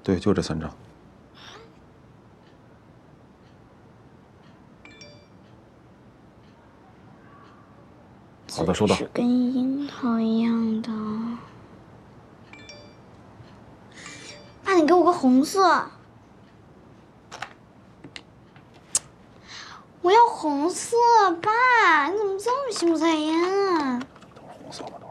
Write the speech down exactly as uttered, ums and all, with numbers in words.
对，就这三张。好的，收到。 是跟樱桃一样的。爸，你给我个红色。我要红色，爸，你怎么这么心不在焉啊？ 都是红色吗？